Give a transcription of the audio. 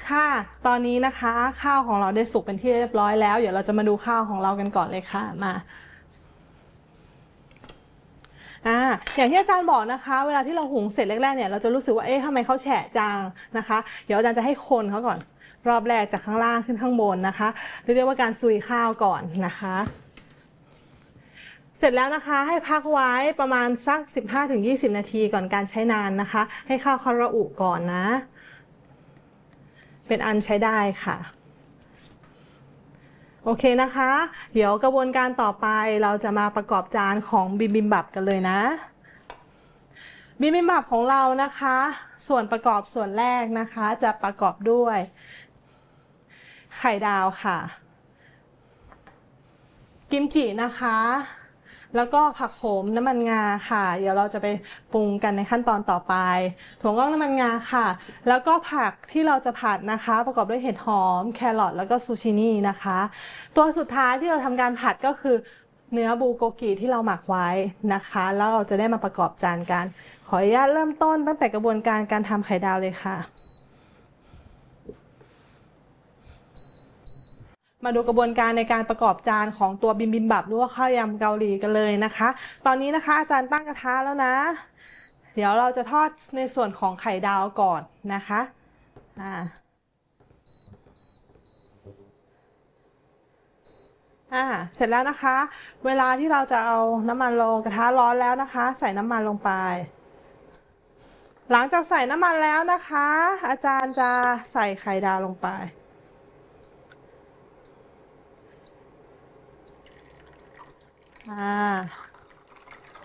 ค่ะตอนนี้นะคะข้าวของเราได้สุกเป็นที่เรียบร้อยแล้วเดี๋ยวเราจะมาดูข้าวของเรากันก่อนเลยค่ะมาอย่างที่อาจารย์บอกนะคะเวลาที่เราหุงเสร็จแรกๆเนี่ยเราจะรู้สึกว่าเอ๊ะทำไมเขาแฉะจังนะคะเดี๋ยวอาจารย์จะให้คนเขาก่อนรอบแรกจากข้างล่างขึ้นข้างบนนะคะเรียกว่าการซุยข้าวก่อนนะคะเสร็จแล้วนะคะให้พักไว้ประมาณสัก 15-20 นาทีก่อนการใช้งานนะคะให้ข้าวเขาระอุก่อนนะเป็นอันใช้ได้ค่ะโอเคนะคะเดี๋ยวกระบวนการต่อไปเราจะมาประกอบจานของบิบิมบับกันเลยนะบิบิมบับของเรานะคะส่วนประกอบส่วนแรกนะคะจะประกอบด้วยไข่ดาวค่ะกิมจินะคะแล้วก็ผักโขมน้ำมันงาค่ะเดี๋ยวเราจะไปปรุงกันในขั้นตอนต่อไปถั่วงอกน้ำมันงาค่ะแล้วก็ผักที่เราจะผัดนะคะประกอบด้วยเห็ดหอมแครอทแล้วก็ซูชินี่นะคะตัวสุดท้ายที่เราทำการผัดก็คือเนื้อบูโกกิที่เราหมักไว้นะคะแล้วเราจะได้มาประกอบจานกันขออนุญาตเริ่มต้นตั้งแต่กระบวนการการทำไข่ดาวเลยค่ะมาดูกระบวนการในการประกอบจานของตัวบิมบิมบับหรือว่าข้าวยำเกาหลีกันเลยนะคะตอนนี้นะคะอาจารย์ตั้งกระทะแล้วนะเดี๋ยวเราจะทอดในส่วนของไข่ดาวก่อนนะคะเสร็จแล้วนะคะเวลาที่เราจะเอาน้ำมันลงกระทะร้อนแล้วนะคะใส่น้ำมันลงไปหลังจากใส่น้ำมันแล้วนะคะอาจารย์จะใส่ไข่ดาวลงไป